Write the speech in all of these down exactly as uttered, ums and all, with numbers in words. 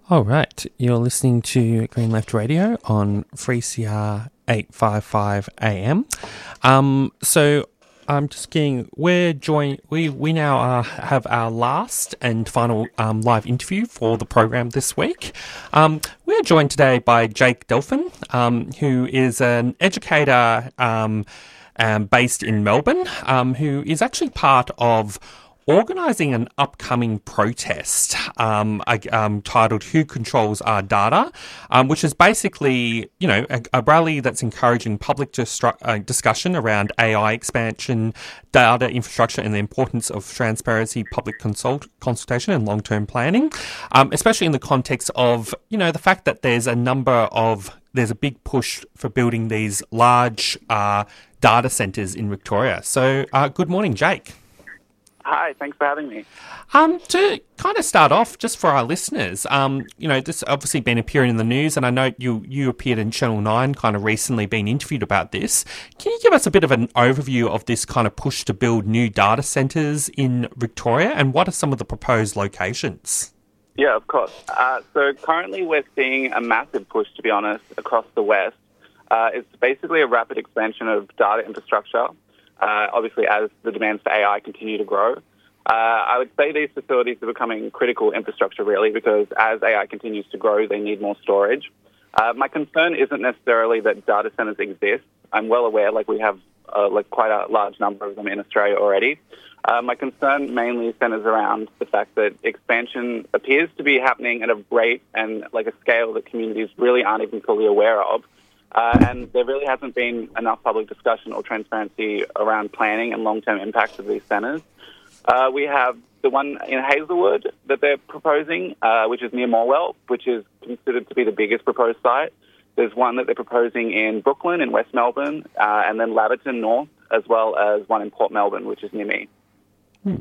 All right, you're listening to Green Left Radio on three C R eight fifty-five A M. Um, so I'm just getting, we're joined, we, we now uh, have our last and final um, live interview for the program this week. Um, we're joined today by Jake Delphin, um, who is an educator um, um, based in Melbourne, um, who is actually part of organising an upcoming protest um, um, titled Who Controls Our Data, um, which is basically, you know, a, a rally that's encouraging public distru- uh, discussion around A I expansion, data infrastructure and the importance of transparency, public consult- consultation and long-term planning, um, especially in the context of, you know, the fact that there's a number of, there's a big push for building these large uh, data centres in Victoria. So uh, good morning, Jake. Hi, thanks for having me. Um, to kind of start off, just for our listeners, um, you know, this obviously been appearing in the news, and I know you you appeared in Channel nine kind of recently, being interviewed about this. Can you give us a bit of an overview of this kind of push to build new data centres in Victoria, and what are some of the proposed locations? Yeah, of course. Uh, so currently we're seeing a massive push, to be honest, across the West. Uh, it's basically a rapid expansion of data infrastructure. Uh, obviously, as the demands for A I continue to grow. Uh, I would say these facilities are becoming critical infrastructure, really, because as A I continues to grow, they need more storage. Uh, my concern isn't necessarily that data centres exist. I'm well aware, like we have uh, like quite a large number of them in Australia already. Uh, my concern mainly centres around the fact that expansion appears to be happening at a rate and like a scale that communities really aren't even fully aware of. Uh, and there really hasn't been enough public discussion or transparency around planning and long-term impacts of these centres. Uh, we have the one in Hazelwood that they're proposing, uh, which is near Morwell, which is considered to be the biggest proposed site. There's one that they're proposing in Brooklyn in West Melbourne, uh, and then Laverton North, as well as one in Port Melbourne, which is near me. Hmm.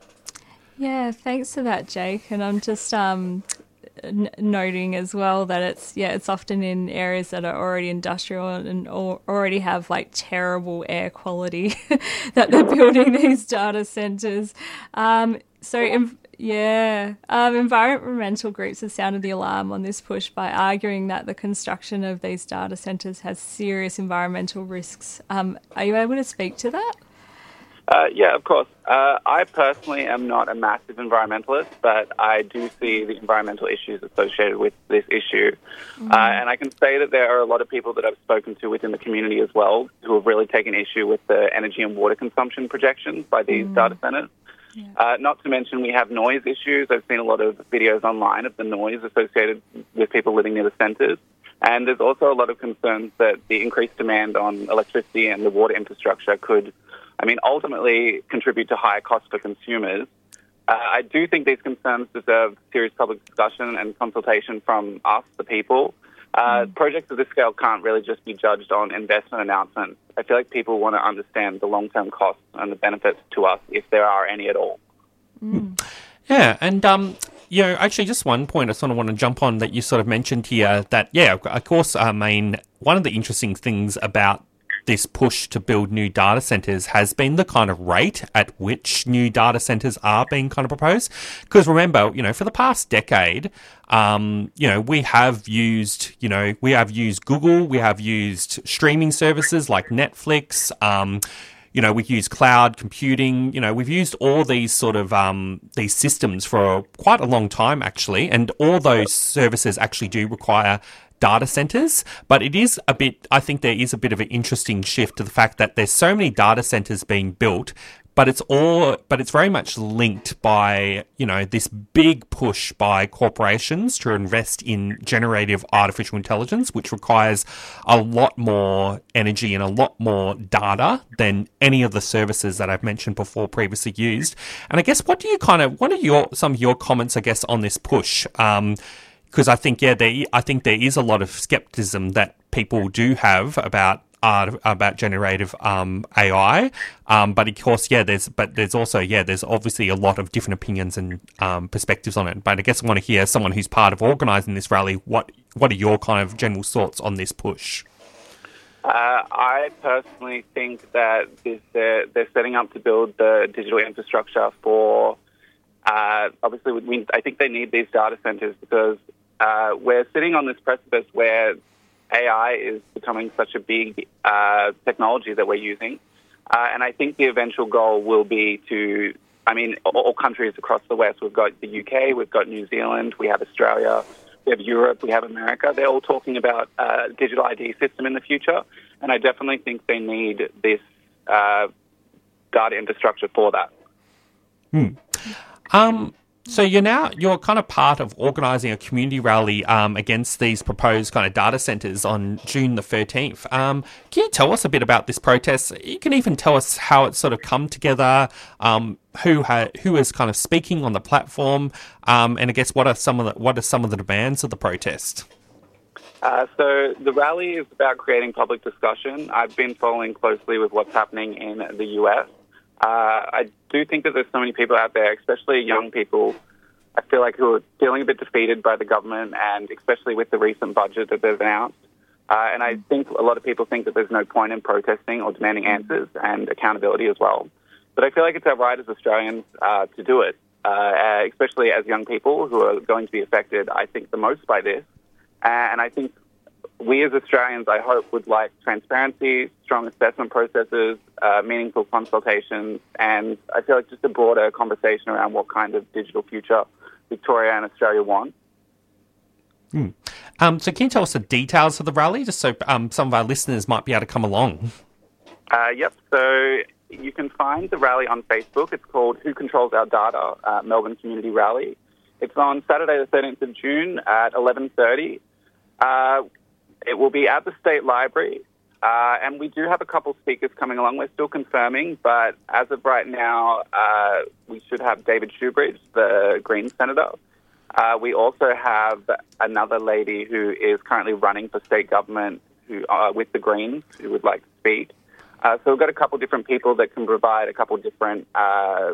Yeah, thanks for that, Jake. And I'm just... Um N- noting as well that it's yeah it's often in areas that are already industrial and or already have like terrible air quality that they're building these data centers. Um, so in, yeah, um, environmental groups have sounded the alarm on this push by arguing that the construction of these data centers has serious environmental risks. Um, are you able to speak to that? Uh, yeah, of course. Uh, I personally am not a massive environmentalist, but I do see the environmental issues associated with this issue. Mm. Uh, and I can say that there are a lot of people that I've spoken to within the community as well who have really taken issue with the energy and water consumption projections by these mm. data centers. Yeah. Uh, not to mention we have noise issues. I've seen a lot of videos online of the noise associated with people living near the centres. And there's also a lot of concerns that the increased demand on electricity and the water infrastructure could I mean, ultimately contribute to higher costs for consumers. Uh, I do think these concerns deserve serious public discussion and consultation from us, the people. Uh, mm. Projects of this scale can't really just be judged on investment announcements. I feel like people want to understand the long-term costs and the benefits to us, if there are any at all. Mm. Yeah, and um, you know, actually, just one point I sort of want to jump on that you sort of mentioned here. That yeah, of course, I mean, one of the interesting things about this push to build new data centres has been the kind of rate at which new data centres are being kind of proposed. Because remember, you know, for the past decade, um, you know, we have used, you know, we have used Google, we have used streaming services like Netflix, um, you know, we use cloud computing, you know, we've used all these sort of, um, these systems for quite a long time, actually. And all those services actually do require data centers, but it is a bit, I think there is a bit of an interesting shift to the fact that there's so many data centers being built, but it's all, but it's very much linked by, you know, this big push by corporations to invest in generative artificial intelligence, which requires a lot more energy and a lot more data than any of the services that I've mentioned before previously used. And I guess, what do you kind of, what are your, some of your comments, I guess, on this push? Um, Because I think, yeah, there, I think there is a lot of skepticism that people do have about art, about generative um, A I. Um, but of course, yeah, there's, but there's also, yeah, there's obviously a lot of different opinions and um, perspectives on it. But I guess I want to hear someone who's part of organising this rally. What, what are your kind of general thoughts on this push? Uh, I personally think that this, they're, they're setting up to build the digital infrastructure for. Uh, obviously, we, I think they need these data centres because uh, we're sitting on this precipice where A I is becoming such a big uh, technology that we're using. Uh, and I think the eventual goal will be to, I mean, all, all countries across the West, we've got the U K, we've got New Zealand, we have Australia, we have Europe, we have America. They're all talking about a digital I D system in the future. And I definitely think they need this uh, data infrastructure for that. Hmm. Um, so you're now, you're kind of part of organising a community rally um, against these proposed kind of data centres on June the thirteenth. Um, can you tell us a bit about this protest? You can even tell us how it's sort of come together, um, who ha- who is kind of speaking on the platform, um, and I guess what are some of the, what are some of the demands of the protest? Uh, so the rally is about creating public discussion. I've been following closely with what's happening in the U S. Uh, I do think that there's so many people out there, especially young people, I feel like, who are feeling a bit defeated by the government, and especially with the recent budget that they've announced. Uh, and I think a lot of people think that there's no point in protesting or demanding answers and accountability as well. But I feel like it's our right as Australians uh, to do it, uh, especially as young people who are going to be affected, I think, the most by this. Uh, and I think we as Australians, I hope, would like transparency, strong assessment processes, uh, meaningful consultations, and I feel like just a broader conversation around what kind of digital future Victoria and Australia want. Hmm. Um, so can you tell us the details of the rally, just so um, some of our listeners might be able to come along? Uh, yep, so you can find the rally on Facebook. It's called Who Controls Our Data, uh, Melbourne Community Rally. It's on Saturday the thirteenth of June at eleven thirty. Uh, It will be at the State Library, uh, and we do have a couple speakers coming along. We're still confirming, but as of right now, uh, we should have David Shoebridge, the Greens senator. Uh, we also have another lady who is currently running for state government who uh, with the Greens who would like to speak. Uh, so we've got a couple different people that can provide a couple different uh,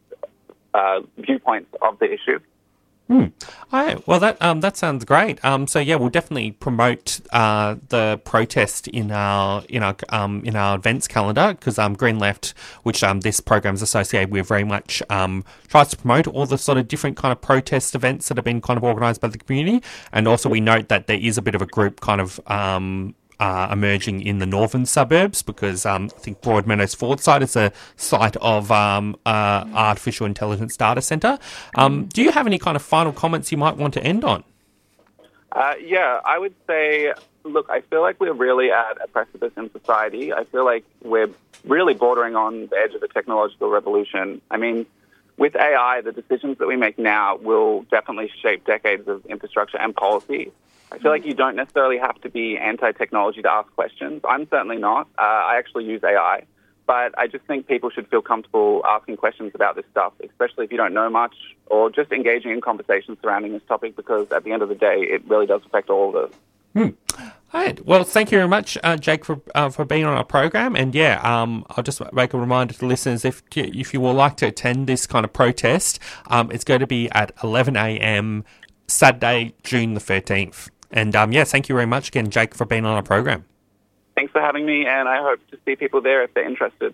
uh, viewpoints of the issue. Hmm. All right. Well, that um, that sounds great. Um, so yeah, we'll definitely promote uh, the protest in our in our um, in our events calendar, because um, Green Left, which um, this program is associated with, very much um, tries to promote all the sort of different kind of protest events that have been kind of organised by the community, and also we note that there is a bit of a group kind of um, Uh, emerging in the northern suburbs, because um, I think Broadmeadows Ford site is a site of um, uh, artificial intelligence data centre. Um, do you have any kind of final comments you might want to end on? Uh, yeah, I would say, look, I feel like we're really at a precipice in society. I feel like we're really bordering on the edge of a technological revolution. I mean, with A I, the decisions that we make now will definitely shape decades of infrastructure and policy. I feel like you don't necessarily have to be anti-technology to ask questions. I'm certainly not. Uh, I actually use A I. But I just think people should feel comfortable asking questions about this stuff, especially if you don't know much, or just engaging in conversations surrounding this topic, because at the end of the day, it really does affect all of us. Hmm. All right. Well, thank you very much, uh, Jake, for uh, for being on our program. And yeah, um, I'll just make a reminder to listeners, if if you would like to attend this kind of protest, um, it's going to be at eleven a.m. Saturday, June the thirteenth. And um, yeah, thank you very much again, Jake, for being on our program. Thanks for having me, and I hope to see people there if they're interested.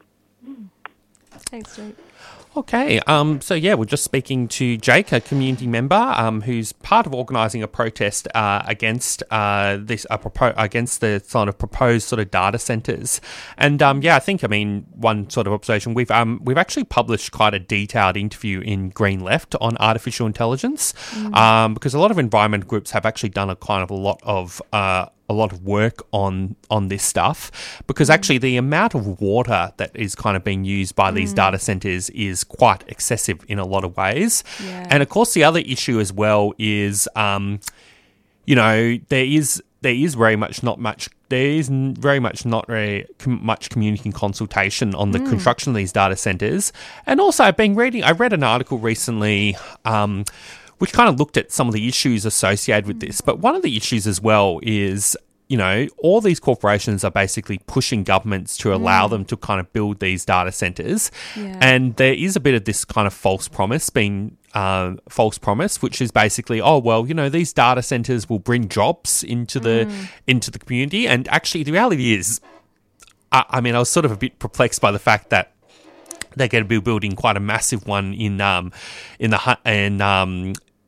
Thanks, Jake. Okay, um, so yeah, we're just speaking to Jake, a community member um, who's part of organising a protest uh, against uh, this, uh, propo- against the sort of proposed sort of data centres. And um, yeah, I think, I mean, one sort of observation, we've um, we've actually published quite a detailed interview in Green Left on artificial intelligence, mm. um, because a lot of environment groups have actually done a kind of a lot of uh, a lot of work on on this stuff, because actually the amount of water that is kind of being used by these mm. data centres is quite excessive in a lot of ways. Yeah. And of course the other issue as well is, um, you know, there is there is very much not much there is very much not very com- much community consultation on the mm. construction of these data centres. And also I've been reading, I read an article recently, um, which kind of looked at some of the issues associated with this. But one of the issues as well is, you know, all these corporations are basically pushing governments to allow mm. them to kind of build these data centres. Yeah. And there is a bit of this kind of false promise being, uh, false promise, which is basically, oh, well, you know, these data centres will bring jobs into the, mm. into the community. And actually the reality is, I, I mean, I was sort of a bit perplexed by the fact that they're going to be building quite a massive one in, um, in the, in, um,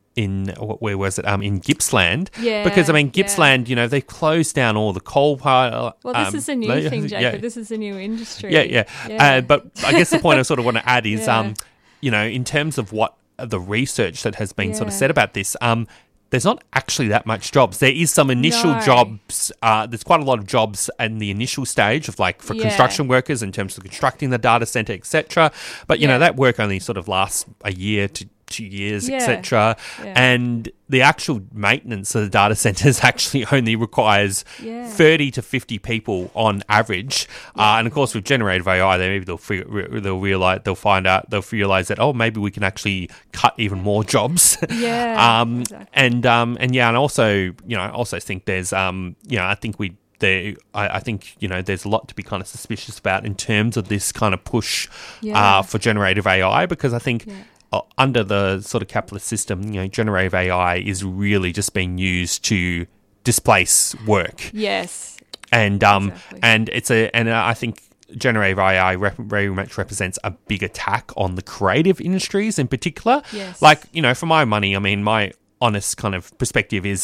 in where was it? Um, in Gippsland. Yeah, because I mean, yeah. Gippsland, you know, they've closed down all the coal pile. Well, this um, is a new la- thing, Jacob. yeah. This is a new industry. Yeah, yeah. Yeah. Uh, but I guess the point I sort of want to add is, Yeah. um, you know, in terms of what the research that has been sort of Yeah. said about this, um, there's not actually that much jobs. There is some initial No. jobs. Uh, there's quite a lot of jobs in the initial stage of like for Yeah. construction workers in terms of constructing the data center, et cetera. But you Yeah. know that work only sort of lasts a year to two years, Yeah. et cetera. Yeah. And the actual maintenance of the data centers actually only requires Yeah. thirty to fifty people on average. Uh, and of course, with generative A I, they maybe they'll figure, they'll realize they'll find out they'll realize that oh maybe we can actually cut even more jobs. Yeah, um, exactly. and um, and yeah, and also you know I also think there's um, you know I think we. There, I, I think you know there's a lot to be kind of suspicious about in terms of this kind of push Yeah. uh, for generative A I because I think Yeah. uh, under the sort of capitalist system, you know, generative A I is really just being used to displace work, Yes. and um, Exactly. and it's a and I think generative A I rep- very much represents a big attack on the creative industries in particular. Yes. Like you know, for my money, I mean, my honest kind of perspective is.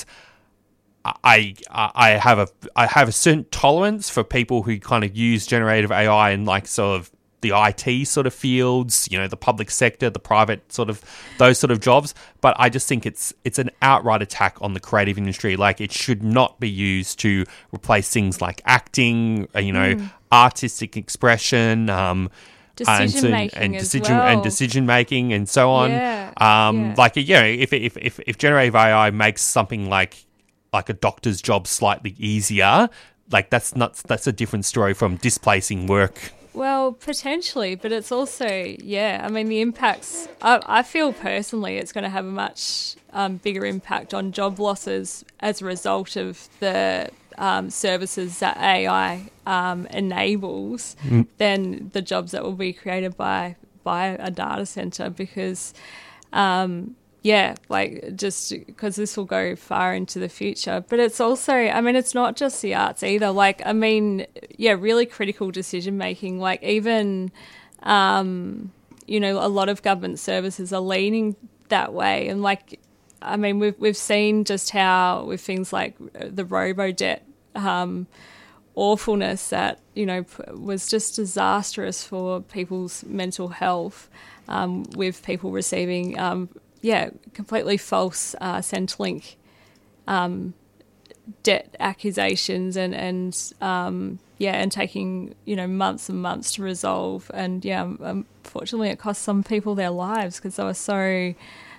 I I have a I have a certain tolerance for people who kind of use generative A I in like sort of the I T sort of fields, you know, the public sector, the private sort of those sort of jobs. But I just think it's it's an outright attack on the creative industry. Like it should not be used to replace things like acting, uh, you know, Mm. artistic expression, um, and, Decision making and as decision well. and decision making and so on. Yeah, Um, yeah. Like you know, if if if if generative A I makes something like like a doctor's job slightly easier, like that's not that's a different story from displacing work. Well, potentially, but it's also, yeah, I mean, the impacts, I, I feel personally it's going to have a much um, bigger impact on job losses as a result of the um, services that A I um, enables Mm. than the jobs that will be created by, by a data center because, um, yeah, like just because this will go far into the future. But it's also, I mean, it's not just the arts either. Like, I mean, yeah, really critical decision making. Like even, um, you know, a lot of government services are leaning that way. And like, I mean, we've we've seen just how with things like the robo-debt um, awfulness that, you know, p- was just disastrous for people's mental health um, with people receiving um, yeah, completely false uh, Centrelink um, debt accusations and and um, yeah, and taking you know months and months to resolve. And yeah, um, unfortunately, it cost some people their lives because they were so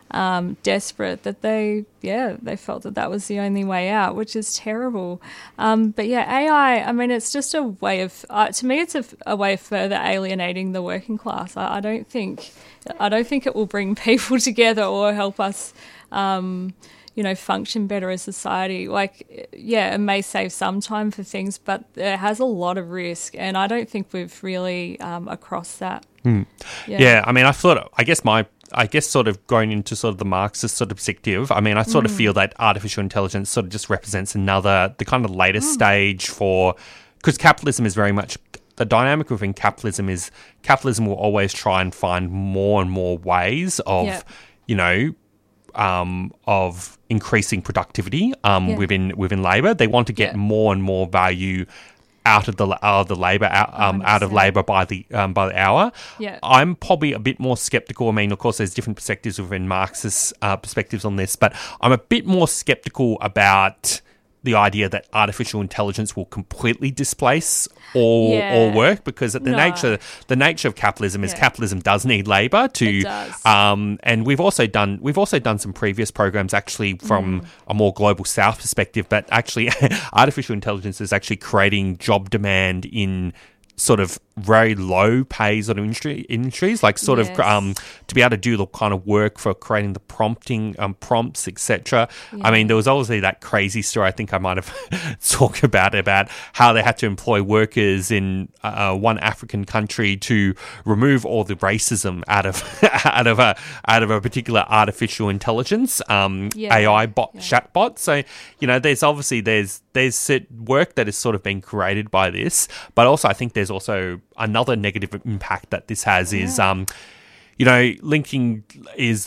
um, desperate that they yeah they felt that that was the only way out, which is terrible. Um, but yeah, A I. I mean, it's just a way of uh, to me, it's a, a way of further alienating the working class. I, I don't think. I don't think it will bring people together or help us, um, you know, function better as society. Like, yeah, it may save some time for things, but it has a lot of risk, and I don't think we've really um, across that. Hmm. Yeah. yeah, I mean, I thought, I guess my, I guess sort of going into sort of the Marxist sort of perspective, I mean, I sort Mm. of feel that artificial intelligence sort of just represents another, the kind of latest Mm. stage for, because capitalism is very much, the dynamic within capitalism is capitalism will always try and find more and more ways of, Yeah. you know, um, of increasing productivity um, Yeah. within within labour. They want to get Yeah. more and more value out of the out of the labour out, um, out of one hundred percent. labour by the um, by the hour. Yeah. I'm probably a bit more skeptical. I mean, of course, there's different perspectives within Marxist uh, perspectives on this, but I'm a bit more skeptical about the idea that artificial intelligence will completely displace all Yeah. all work, because the No. nature the nature of capitalism is Yeah. capitalism does need labour to It does. um and we've also done we've also done some previous programs actually from Mm. a more global south perspective, but actually artificial intelligence is actually creating job demand in sort of very low pay sort of industry, industries, like sort Yes. of um, to be able to do the kind of work for creating the prompting um, prompts, et cetera. I mean, there was obviously that crazy story I think I might have talked about about how they had to employ workers in uh, one African country to remove all the racism out of out of a out of a particular artificial intelligence um, Yeah. A I bot Yeah. chatbot. So you know, there's obviously there's there's certain work that has sort of been created by this, but also I think there's also another negative impact that this has is, Yeah. um, you know, linking is the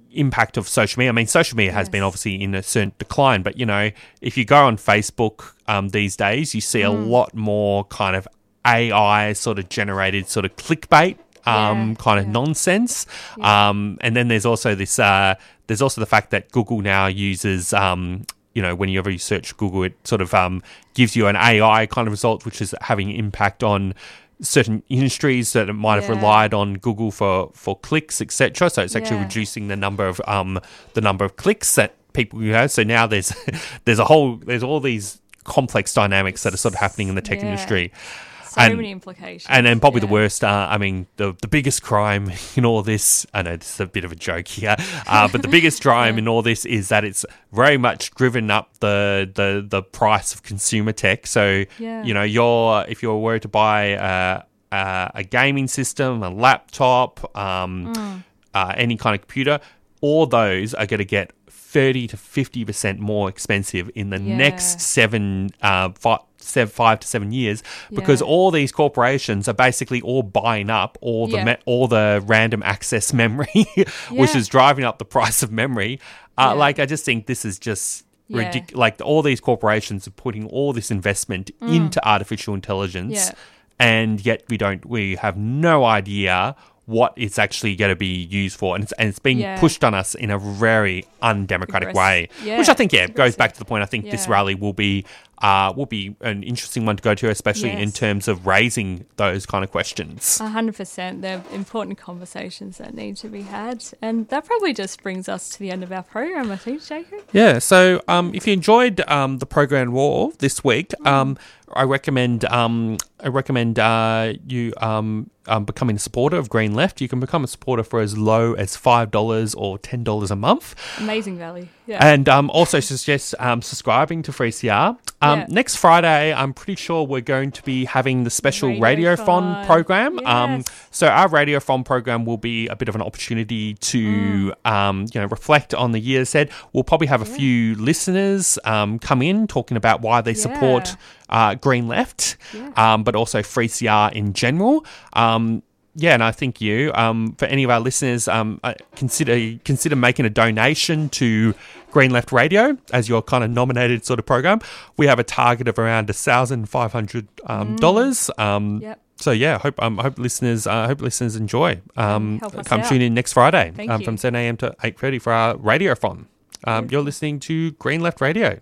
impact of social media. I mean, social media has Yes. been obviously in a certain decline, but, you know, if you go on Facebook um, these days, you see a Mm. lot more kind of A I sort of generated sort of clickbait um, Yeah, kind of yeah. nonsense. Yeah. Um, and then there's also this, uh, there's also the fact that Google now uses, um, you know, whenever you search Google, it sort of um, gives you an A I kind of result, which is having impact on certain industries that it might have Yeah. relied on Google for, for clicks, et cetera. So it's actually Yeah. reducing the number of um the number of clicks that people have. So now there's there's a whole there's all these complex dynamics that are sort of happening in the tech Yeah. industry. So And- many implications. And then probably the Yeah. worst, uh, I mean, the the biggest crime in all this, I know this is a bit of a joke here, uh, but the biggest crime Yeah. in all this is that it's very much driven up the the, the price of consumer tech. So, Yeah. you know, you're if you're worried to buy uh, uh, a gaming system, a laptop, um, Mm. uh, any kind of computer, all those are going to get thirty to fifty percent more expensive in the Yeah. next seven, uh, five, seven, five to seven years because Yeah. all these corporations are basically all buying up all the Yeah. me- all the random access memory, which Yeah. is driving up the price of memory. Uh, Yeah. Like, I just think this is just Yeah. ridiculous. Like, all these corporations are putting all this investment into artificial intelligence, Mm. Yeah. and yet we don't. We have no idea what it's actually going to be used for, and it's, and it's being Yeah. pushed on us in a very undemocratic Aggress- way. yeah, Which I think, yeah, it's goes back aggressive. to the point. I think this Yeah. rally will be uh, will be an interesting one to go to, especially in Yes. terms of raising those kind of questions. A hundred percent. They're important conversations that need to be had. And that probably just brings us to the end of our program, I think, Jacob. Yeah, so um, if you enjoyed um, the program Raw this week, um, I recommend um, I recommend uh, you um, um, becoming a supporter of Green Left. You can become a supporter for as low as five dollars or ten dollars a month. Amazing value. Yeah. And um, also suggest um, subscribing to three C R. Um, Yeah. Next Friday, I'm pretty sure we're going to be having the special Radiothon Radiothon. program. Um, Yes. so our Radiothon program will be a bit of an opportunity to, Mm. um, you know, reflect on the year ahead. We'll probably have a few listeners um, come in talking about why they support uh, Green Left, Yeah. um, but also three C R in general. Um, Yeah, and I think you, um, for any of our listeners, um, uh, consider consider making a donation to Green Left Radio as your kind of nominated sort of program. We have a target of around one thousand five hundred dollars. Um, dollars. um, Yep. So yeah, hope um, hope listeners uh, hope listeners enjoy. Um, Help us come out. tune in next Friday Thank um, you. from seven a.m. to eight thirty for our Radiothon. Um, you're listening to Green Left Radio.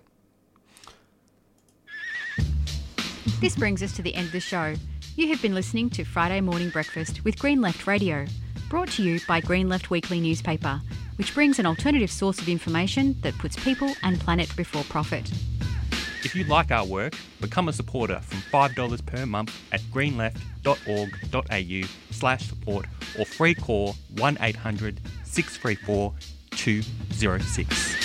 This brings us to the end of the show. You have been listening to Friday Morning Breakfast with Green Left Radio, brought to you by Green Left Weekly newspaper, which brings an alternative source of information that puts people and planet before profit. If you like our work, become a supporter from five dollars per month at greenleft.org.au slash support or free call one eight hundred six three four two zero six.